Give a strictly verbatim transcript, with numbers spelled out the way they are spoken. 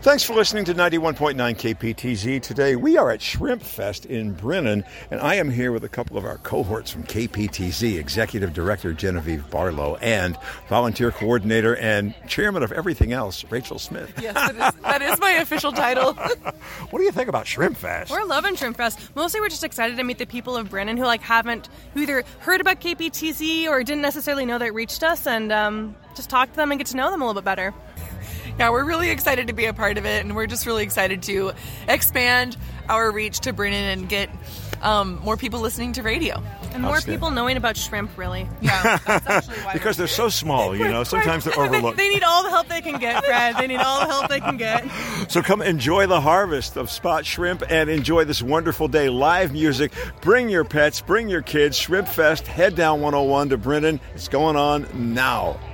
Thanks for listening to ninety-one point nine K P T Z. Today we are at Shrimp Fest in Brennan, and I am here with a couple of our cohorts from K P T Z, Executive Director Genevieve Barlow and Volunteer Coordinator and Chairman of everything else, Rachel Smith. Yes, that is, that is my official title. What do you think about Shrimp Fest? We're loving Shrimp Fest. Mostly we're just excited to meet the people of Brennan who like haven't, who either heard about K P T Z or didn't necessarily know that it reached us, and um, just talk to them and get to know them a little bit better. Yeah, we're really excited to be a part of it, and we're just really excited to expand our reach to Brennan and get um, more people listening to radio. And more people knowing about shrimp, really. Yeah, that's actually why. Because they're so small, you know, sometimes they're overlooked. They, they need all the help they can get, Fred. They need all the help they can get. So come enjoy the harvest of spot shrimp and enjoy this wonderful day. Live music. Bring your pets, bring your kids. Shrimp Fest. Head down one oh one to Brennan. It's going on now.